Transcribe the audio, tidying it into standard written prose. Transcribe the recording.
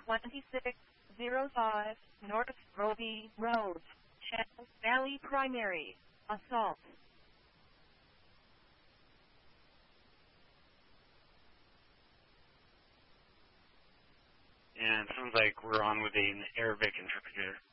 2605 North Roby Road, Channel Valley Primary. Assault. And it sounds like we're on with an Arabic interpreter.